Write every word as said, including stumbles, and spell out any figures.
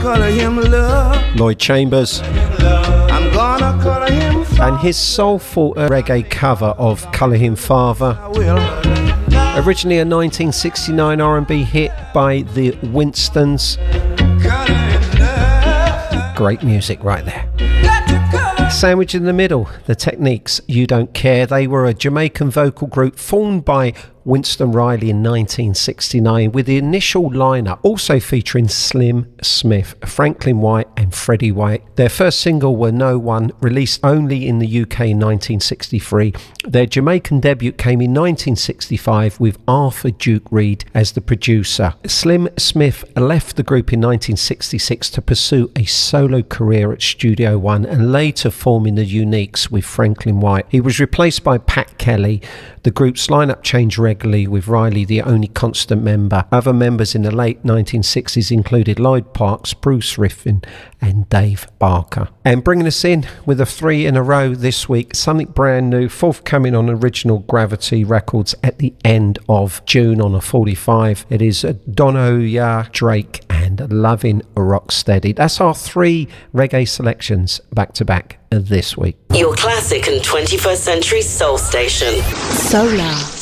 Color him love. Lloyd Chambers. I'm gonna color him father. And his soulful reggae cover of Colour Him Father. I will. Originally a nineteen sixty-nine R and B hit by the Winstons. Color him love. Great music right there. Sandwich in the middle, the Techniques, You Don't Care. They were a Jamaican vocal group formed by Winston Riley in nineteen sixty-nine, with the initial lineup also featuring Slim Smith, Franklin White and Freddie White. Their first single were No One, released only in the U K in nineteen sixty-three. Their Jamaican debut came in nineteen sixty-five with Arthur Duke Reid as the producer. Slim Smith left the group in nineteen sixty-six to pursue a solo career at Studio One and later forming the Uniques with Franklin White. He was replaced by Pat Kelly. The group's lineup changed regularly, with Riley the only constant member. Other members in the late nineteen sixties included Lloyd Parks, Bruce Riffin and Dave Barker. And bringing us in with a three in a row this week, something brand new, forthcoming on Original Gravity Records at the end of June on a forty-five. It is Donoya Drake and Lovin' Rocksteady. That's our three reggae selections back to back this week. Your classic and twenty-first century soul station. Solar.